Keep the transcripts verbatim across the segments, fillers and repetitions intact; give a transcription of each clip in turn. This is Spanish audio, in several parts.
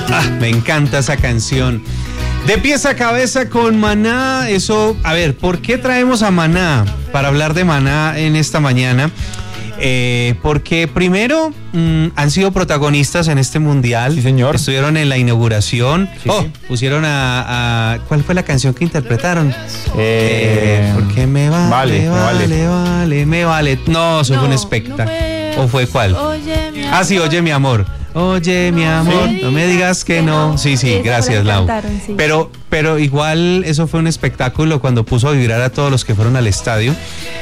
Ah, me encanta esa canción. De pies a cabeza con Maná. Eso, a ver, ¿por qué traemos a Maná para hablar de Maná en esta mañana? Eh, porque primero mmm, han sido protagonistas en este mundial. Sí, señor. Estuvieron en la inauguración. Sí, oh, sí. Pusieron a, a... ¿Cuál fue la canción que interpretaron? Eh, eh, ¿Por qué me vale, vale, vale, vale, vale, me vale? No, eso no, fue un espectáculo. No fue... ¿O fue cuál? Oye, mi amor. Ah, sí, Oye, mi amor. Oye, mi amor, ¿sí? No me digas que no. Sí, sí, gracias, Lau. Sí. Pero, pero igual eso fue un espectáculo cuando puso a vibrar a todos los que fueron al estadio.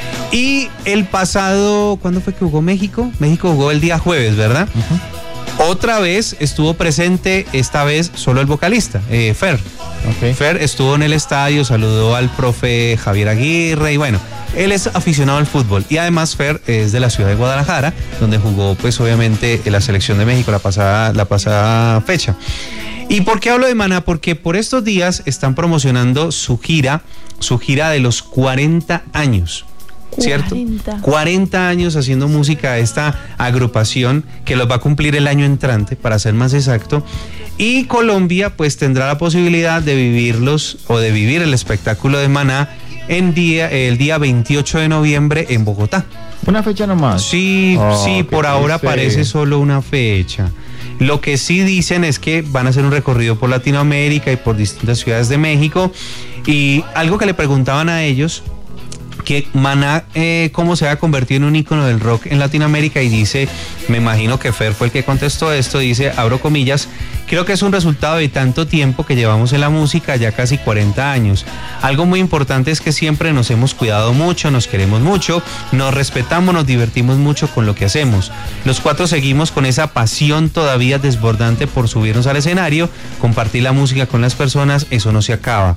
Y el pasado, ¿cuándo fue que jugó México? México jugó el día jueves, ¿verdad? Uh-huh. Otra vez estuvo presente, esta vez solo el vocalista, eh, Fer. Okay. Fer estuvo en el estadio, saludó al profe Javier Aguirre y bueno, él es aficionado al fútbol y además Fer es de la ciudad de Guadalajara, donde jugó pues obviamente en la selección de México la pasada, la pasada fecha. ¿Y por qué hablo de Maná? Porque por estos días están promocionando su gira, su gira de los cuarenta años. ¿Cierto? cuarenta. cuarenta años haciendo música, esta agrupación que los va a cumplir el año entrante, para ser más exacto. Y Colombia pues tendrá la posibilidad de vivirlos o de vivir el espectáculo de Maná en día, el día veintiocho de noviembre en Bogotá. ¿Una fecha nomás? Sí, oh, sí, por ahora triste. Parece solo una fecha. Lo que sí dicen es que van a hacer un recorrido por Latinoamérica y por distintas ciudades de México. Y algo que le preguntaban a ellos, que Maná, eh, cómo se va a convertir en un ícono del rock en Latinoamérica, y dice, me imagino que Fer fue el que contestó esto, dice, abro comillas, creo que es un resultado de tanto tiempo que llevamos en la música, ya casi cuarenta años. Algo muy importante es que siempre nos hemos cuidado mucho, nos queremos mucho, nos respetamos, nos divertimos mucho con lo que hacemos. Los cuatro seguimos con esa pasión todavía desbordante por subirnos al escenario, compartir la música con las personas, eso no se acaba.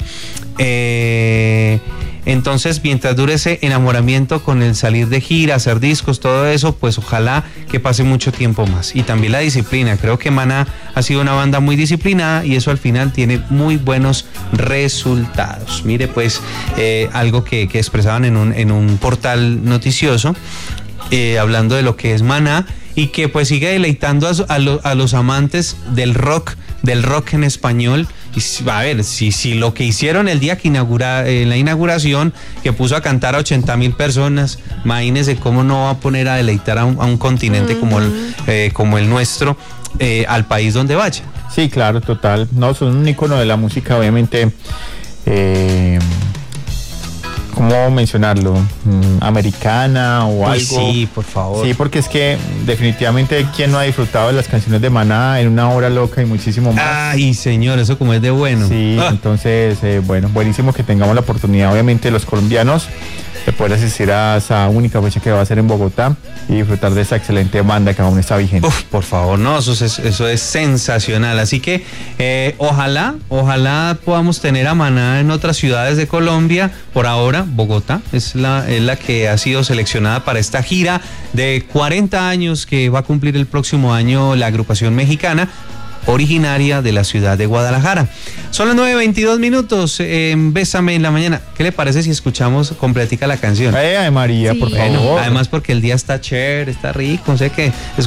Eh... Entonces, mientras dure ese enamoramiento con el salir de gira, hacer discos, todo eso, pues ojalá que pase mucho tiempo más. Y también la disciplina. Creo que Maná ha sido una banda muy disciplinada y eso al final tiene muy buenos resultados. Mire, pues, eh, algo que, que expresaban en un, en un portal noticioso, eh, hablando de lo que es Maná, y que pues sigue deleitando a, a, lo, a los amantes del rock, del rock en español. Y, a ver, si, si lo que hicieron el día que inaugura, en la inauguración, que puso a cantar a ochenta mil personas, imagínense cómo no va a poner a deleitar a un, a un continente uh-huh. como, el, eh, como el nuestro, eh, al país donde vaya. Sí, claro, total. No, son un ícono de la música, obviamente. Eh, ¿Cómo mencionarlo? Mm, americana o Uy, algo. Sí, por favor. Sí, porque es que definitivamente quién no ha disfrutado de las canciones de Maná en Una Hora Loca y muchísimo más. Ay, señor, eso como es de bueno. Sí, ah. entonces, eh, bueno, buenísimo que tengamos la oportunidad, obviamente, los colombianos, de poder asistir a esa única fecha que va a ser en Bogotá y disfrutar de esa excelente banda que aún está vigente. Uf, por favor, no, eso es, eso es sensacional. Así que eh, ojalá, ojalá podamos tener a Maná en otras ciudades de Colombia. Por ahora, Bogotá es la, es la que ha sido seleccionada para esta gira de cuarenta años que va a cumplir el próximo año la agrupación mexicana, originaria de la ciudad de Guadalajara. Son las nueve veintidós minutos en Bésame en la Mañana. ¿Qué le parece si escuchamos completica la canción? Ay, María, sí. por favor. Bueno, además porque el día está chévere, está rico, sé que